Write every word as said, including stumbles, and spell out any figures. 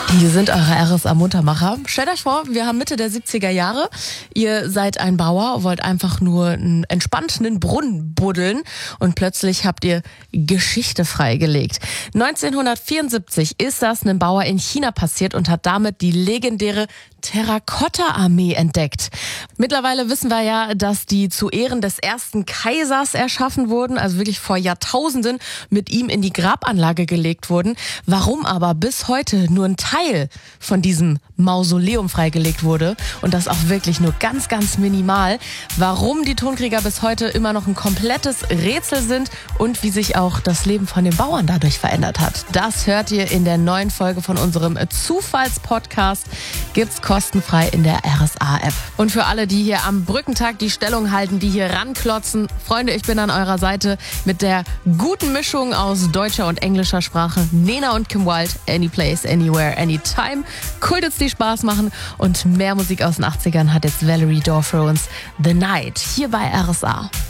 Hier sind eure R S A-Muntermacher. Stellt euch vor, wir haben Mitte der siebziger Jahre. Ihr seid ein Bauer, wollt einfach nur einen entspannten Brunnen buddeln und plötzlich habt ihr Geschichte freigelegt. neunzehnhundertvierundsiebzig ist das einem Bauer in China passiert und hat damit die legendäre Terrakotta-Armee entdeckt. Mittlerweile wissen wir ja, dass die zu Ehren des ersten Kaisers erschaffen wurden, also wirklich vor Jahrtausenden mit ihm in die Grabanlage gelegt wurden. Warum aber bis heute nur ein Teil von diesem Mausoleum freigelegt wurde und das auch wirklich nur ganz, ganz minimal, warum die Tonkrieger bis heute immer noch ein komplettes Rätsel sind und wie sich auch das Leben von den Bauern dadurch verändert hat. Das hört ihr in der neuen Folge von unserem Zufallspodcast. Gibt's kostenfrei in der R S A-App. Und für alle, die hier am Brückentag die Stellung halten, die hier ranklotzen, Freunde, ich bin an eurer Seite mit der guten Mischung aus deutscher und englischer Sprache. Nena und Kim Wilde, Anyplace, Anywhere, Anytime. Cool, dass die Spaß machen. Und mehr Musik aus den achtzigern hat jetzt Valerie Dorr für uns. The Night, hier bei R S A.